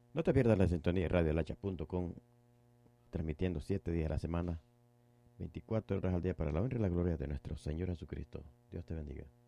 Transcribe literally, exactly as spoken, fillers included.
No te pierdas la sintonía de radio lacha punto com, transmitiendo siete días a la semana, veinticuatro horas al día para la honra y la gloria de nuestro Señor Jesucristo. Dios te bendiga.